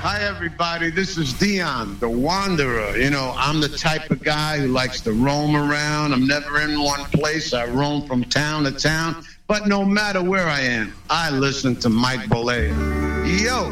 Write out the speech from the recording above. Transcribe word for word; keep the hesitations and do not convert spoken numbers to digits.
Hi, everybody. This is Dion, the Wanderer. You know, I'm the type of guy who likes to roam around. I'm never in one place. I roam from town to town. But no matter where I am, I listen to Mike Bollea. Yo!